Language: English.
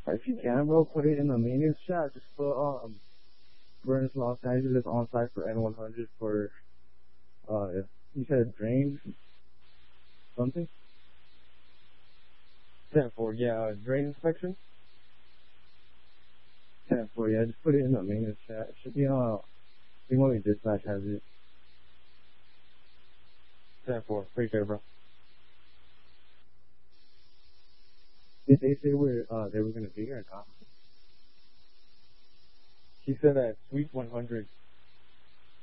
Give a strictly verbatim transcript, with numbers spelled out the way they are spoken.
If you can, bro, put it in the maintenance chat. Just put, um, Burns Los Angeles on site for N one hundred for, uh, you said drain something? ten four, yeah, uh, drain inspection? ten four, yeah, just put it in the maintenance chat. It should be, uh, I think only dispatch has it. ten four, appreciate it, bro. Did they say where, uh, they were gonna be or not? He said at Suite one hundred